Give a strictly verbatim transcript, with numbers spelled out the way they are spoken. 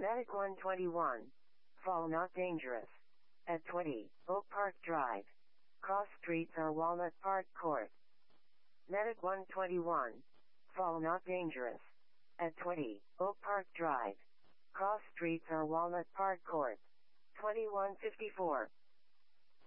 Medic one twenty-one. Fall not dangerous. At twenty, Oak Park Drive. Cross streets are Walnut Park Court. Medic one twenty-one. Fall not dangerous. At twenty, Oak Park Drive. Cross streets are Walnut Park Court. twenty-one fifty-four.